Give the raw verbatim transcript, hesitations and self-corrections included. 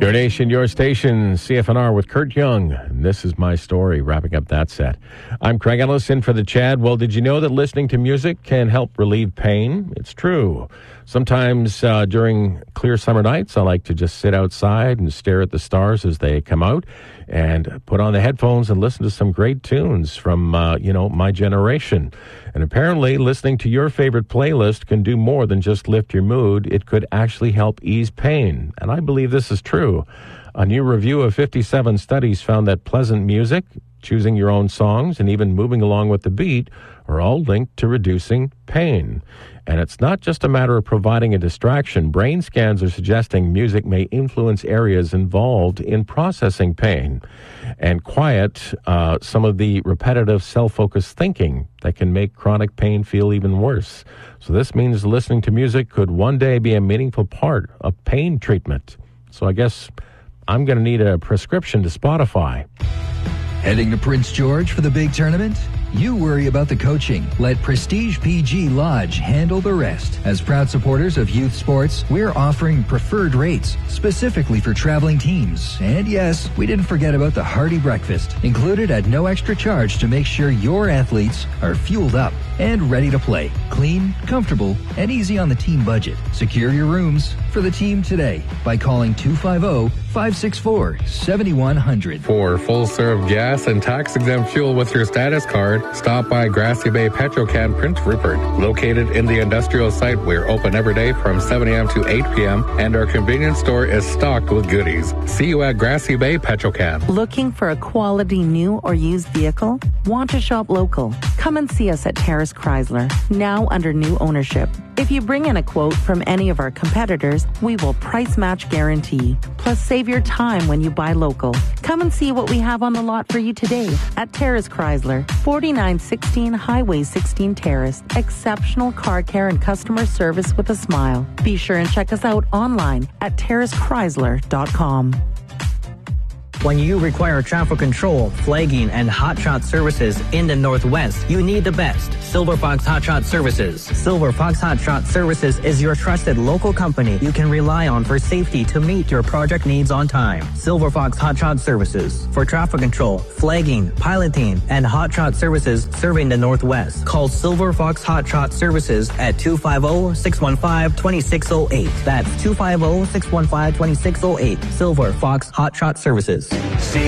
Your nation, your station, C F N R with Kurt Young. And this is my story, wrapping up that set. I'm Craig Ellis in for the Chad. Well, did you know that listening to music can help relieve pain? It's true. Sometimes uh, during clear summer nights, I like to just sit outside and stare at the stars as they come out and put on the headphones and listen to some great tunes from, uh, you know, my generation. And apparently listening to your favorite playlist can do more than just lift your mood. It could actually help ease pain. And I believe this is true. A new review of fifty-seven studies found that pleasant music, choosing your own songs, and even moving along with the beat are all linked to reducing pain. And it's not just a matter of providing a distraction. Brain scans are suggesting music may influence areas involved in processing pain and quiet uh, some of the repetitive self-focused thinking that can make chronic pain feel even worse. So this means listening to music could one day be a meaningful part of pain treatment. So I guess I'm going to need a prescription to Spotify. Heading to Prince George for the big tournament? You worry about the coaching. Let Prestige P G Lodge handle the rest. As proud supporters of youth sports, we're offering preferred rates specifically for traveling teams. And yes, we didn't forget about the hearty breakfast, included at no extra charge to make sure your athletes are fueled up and ready to play. Clean, comfortable, and easy on the team budget. Secure your rooms for the team today by calling two five zero, five six four, seven one zero zero. For full-serve gas and tax-exempt fuel with your status card, stop by Grassy Bay Petrocan Prince Rupert. Located in the industrial site, we're open every day from seven a.m. to eight p.m., and our convenience store is stocked with goodies. See you at Grassy Bay Petrocan. Looking for a quality new or used vehicle? Want to shop local? Come and see us at Terrace Chrysler, now under new ownership. If you bring in a quote from any of our competitors, we will price match guarantee. Plus, save your time when you buy local. Come and see what we have on the lot for you today at Terrace Chrysler, forty-nine sixteen Highway sixteen Terrace. Exceptional car care and customer service with a smile. Be sure and check us out online at terrace chrysler dot com. When you require traffic control, flagging, and hotshot services in the Northwest, you need the best. Silver Fox Hotshot Services. Silver Fox Hotshot Services is your trusted local company you can rely on for safety to meet your project needs on time. Silver Fox Hotshot Services. For traffic control, flagging, piloting, and hotshot services serving the Northwest. Call Silver Fox Hotshot Services at two five zero, six one five, two six zero eight. That's two five zero, six one five, two six zero eight. Silver Fox Hotshot Services.